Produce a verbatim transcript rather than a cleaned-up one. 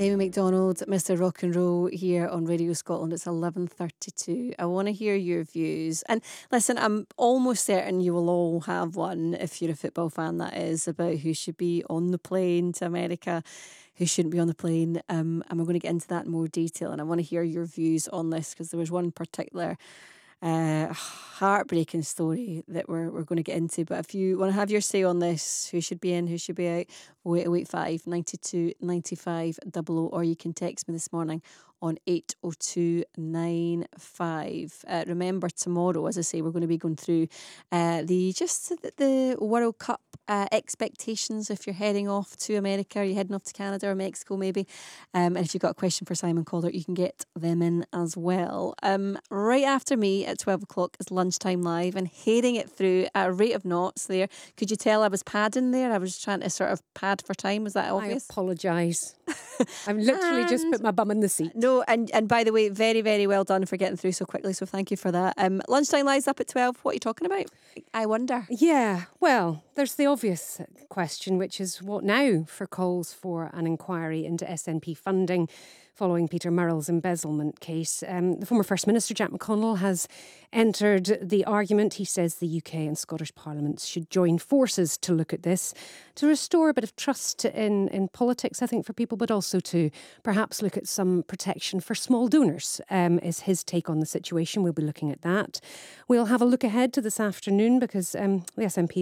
Amy McDonald, Mister Rock and Roll here on Radio Scotland. It's eleven thirty-two. I want to hear your views. And listen, I'm almost certain you will all have one, if you're a football fan, that is, about who should be on the plane to America, who shouldn't be on the plane. Um, and we're going to get into that in more detail. And I want to hear your views on this, because there was one particular uh, heartbreaking story that we're, we're going to get into. But if you want to have your say on this, who should be in, who should be out, oh eight oh eight five, nine two, nine five, double oh, or you can text me this morning on eight oh two nine five. Uh, remember, tomorrow, as I say, we're going to be going through uh, the just the, the World Cup uh, expectations if you're heading off to America, or you're heading off to Canada or Mexico maybe. Um, and if you've got a question for Simon Collard, you can get them in as well. Um, right after me at twelve o'clock is Lunchtime Live, and heading it through at a rate of knots there. Could you tell I was padding there? I was trying to sort of pad for time. Was that obvious? I apologise. I've literally just put my bum in the seat. No, and, and by the way, very, very well done for getting through so quickly. So thank you for that. Um, Lunchtime Live's up at twelve. What are you talking about? I wonder. Yeah, well, there's the obvious question, which is what now for calls for an inquiry into S N P funding following Peter Murrell's embezzlement case. Um, the former First Minister, Jack McConnell, has entered the argument. He says the U K and Scottish parliaments should join forces to look at this, to restore a bit of trust in, in politics, I think, for people, but also to perhaps look at some protection for small donors, um, is his take on the situation. We'll be looking at that. We'll have a look ahead to this afternoon because um, the S N P